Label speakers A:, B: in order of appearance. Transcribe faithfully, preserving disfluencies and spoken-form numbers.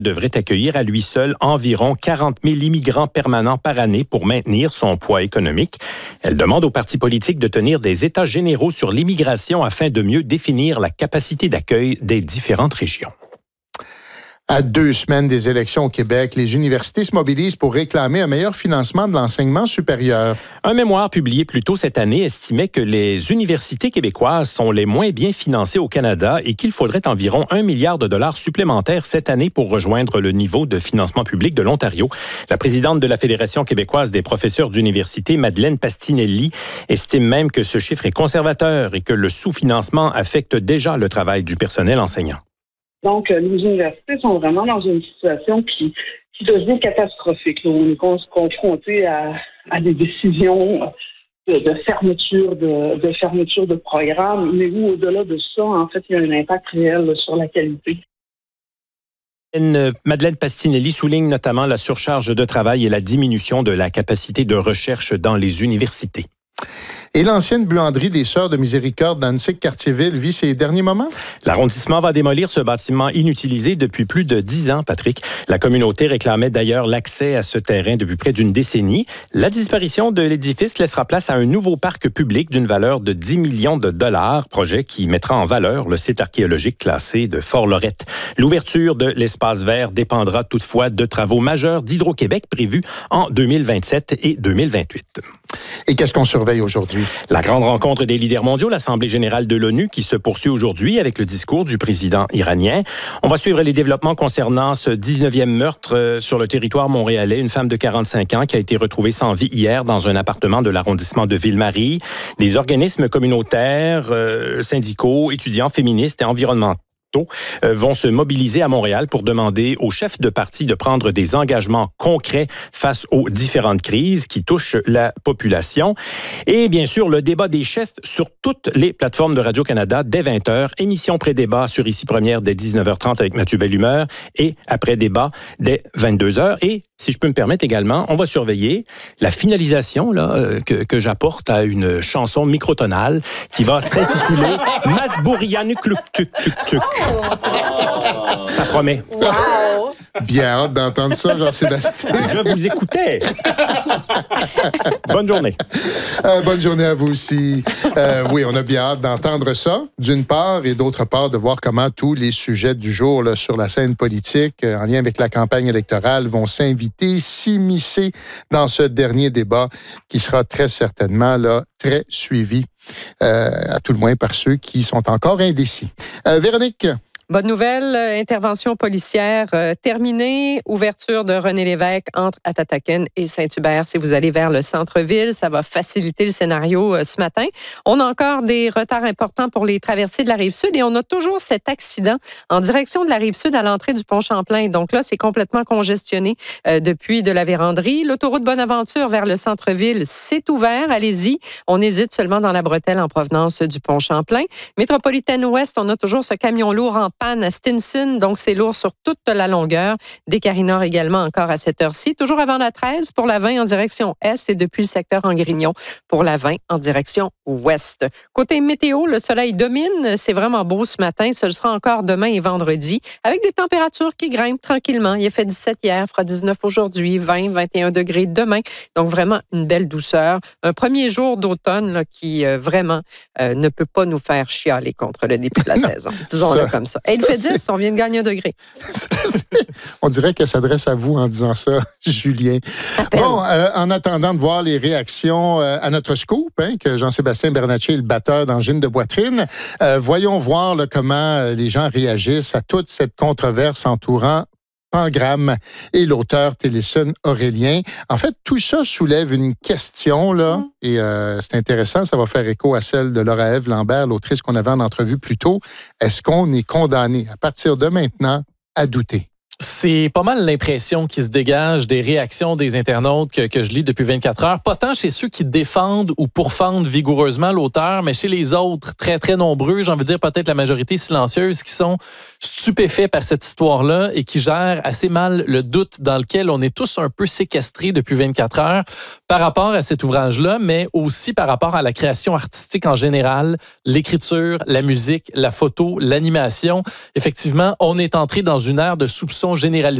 A: devrait accueillir à lui seul environ quarante mille immigrants permanents par année pour maintenir son poids économique. Elle demande aux partis politiques de tenir des états généraux sur l'immigration afin de mieux définir la capacité d'accueil des différentes régions.
B: À deux semaines des élections au Québec, les universités se mobilisent pour réclamer un meilleur financement de l'enseignement supérieur.
A: Un mémoire publié plus tôt cette année estimait que les universités québécoises sont les moins bien financées au Canada et qu'il faudrait environ un milliard de dollars supplémentaires cette année pour rejoindre le niveau de financement public de l'Ontario. La présidente de la Fédération québécoise des professeurs d'université, Madeleine Pastinelli, estime même que ce chiffre est conservateur et que le sous-financement affecte déjà le travail du personnel enseignant.
C: Donc, nos universités sont vraiment dans une situation qui, qui devient catastrophique. On est confronté à, à des décisions de, de fermeture de, de fermeture de programmes, mais où, au-delà de ça, en fait, il y a un impact réel sur la qualité.
A: Madeleine Pastinelli souligne notamment la surcharge de travail et la diminution de la capacité de recherche dans les universités.
B: Et l'ancienne buanderie des Sœurs de Miséricorde d'Annecy-Cartierville vit ses derniers moments?
A: L'arrondissement va démolir ce bâtiment inutilisé depuis plus de dix ans, Patrick. La communauté réclamait d'ailleurs l'accès à ce terrain depuis près d'une décennie. La disparition de l'édifice laissera place à un nouveau parc public d'une valeur de dix millions de dollars, projet qui mettra en valeur le site archéologique classé de Fort-Lorette. L'ouverture de l'espace vert dépendra toutefois de travaux majeurs d'Hydro-Québec prévus en deux mille vingt-sept et deux mille vingt-huit.
B: Et qu'est-ce qu'on surveille aujourd'hui?
A: La grande rencontre des leaders mondiaux, l'Assemblée générale de l'ONU, qui se poursuit aujourd'hui avec le discours du président iranien. On va suivre les développements concernant ce dix-neuvième meurtre sur le territoire montréalais. Une femme de quarante-cinq ans qui a été retrouvée sans vie hier dans un appartement de l'arrondissement de Ville-Marie. Des organismes communautaires, euh, syndicaux, étudiants, féministes et environnementaux vont se mobiliser à Montréal pour demander aux chefs de parti de prendre des engagements concrets face aux différentes crises qui touchent la population. Et bien sûr, le débat des chefs sur toutes les plateformes de Radio-Canada dès vingt heures. Émission pré-débat sur Ici Première dès dix-neuf heures trente avec Mathieu Bellumeur et après-débat dès vingt-deux heures. Et si je peux me permettre également, on va surveiller la finalisation là, que, que j'apporte à une chanson microtonale qui va s'intituler « Masbourianu Kluk Tuk Tuk Tuk ». Ça promet.
B: Wow. Bien hâte d'entendre ça, Jean-Sébastien.
A: Je vous écoutais. Bonne journée.
B: Euh, bonne journée à vous aussi. Euh, oui, on a bien hâte d'entendre ça, d'une part, et d'autre part, de voir comment tous les sujets du jour là, sur la scène politique, euh, en lien avec la campagne électorale, vont s'inviter, s'immiscer dans ce dernier débat qui sera très certainement là, très suivi, euh, à tout le moins par ceux qui sont encore indécis. Euh, Véronique?
D: Bonne nouvelle, intervention policière euh, terminée, ouverture de René Lévesque entre Atataken et Saint-Hubert. Si vous allez vers le centre-ville, ça va faciliter le scénario euh, ce matin. On a encore des retards importants pour les traversées de la Rive-Sud et on a toujours cet accident en direction de la Rive-Sud à l'entrée du pont Champlain. Donc là, c'est complètement congestionné euh, depuis de la Vérandrie. L'autoroute Bonaventure vers le centre-ville, c'est ouvert. Allez-y. On hésite seulement dans la bretelle en provenance du pont Champlain. Métropolitaine Ouest, on a toujours ce camion lourd en panne à Stinson, donc c'est lourd sur toute la longueur. Des Carinor également encore à cette heure-ci. Toujours avant la treize pour la vingt en direction Est et depuis le secteur Angrignon pour la vingt en direction Ouest. Côté météo, le soleil domine. C'est vraiment beau ce matin. Ce sera encore demain et vendredi avec des températures qui grimpent tranquillement. Il a fait dix-sept hier, fera dix-neuf aujourd'hui, vingt, vingt et un degrés demain. Donc vraiment une belle douceur. Un premier jour d'automne là, qui euh, vraiment euh, ne peut pas nous faire chialer contre le début de la saison. Disons-le comme ça. Et il fait dix, on vient de gagner un degré.
B: On dirait qu'elle s'adresse à vous en disant ça, Julien. Appelle. Bon, euh, en attendant de voir les réactions euh, à notre scoop, hein, que Jean-Sébastien Bernatchez est le batteur d'Angine de Boitrine, euh, voyons voir là, comment les gens réagissent à toute cette controverse entourant Pangramme et l'auteur Téléson Aurélien. En fait, tout ça soulève une question, là, mmh. et euh, c'est intéressant, ça va faire écho à celle de Laura-Ève Lambert, l'autrice qu'on avait en entrevue plus tôt. Est-ce qu'on est condamné, à partir de maintenant, à douter?
E: C'est pas mal l'impression qui se dégage des réactions des internautes que, que je lis depuis vingt-quatre heures. Pas tant chez ceux qui défendent ou pourfendent vigoureusement l'auteur, mais chez les autres, très, très nombreux, j'ai envie de dire peut-être la majorité silencieuse, qui sont stupéfaits par cette histoire-là et qui gèrent assez mal le doute dans lequel on est tous un peu séquestrés depuis vingt-quatre heures par rapport à cet ouvrage-là, mais aussi par rapport à la création artistique en général, l'écriture, la musique, la photo, l'animation. Effectivement, on est entré dans une ère de soupçons généralisés généralisée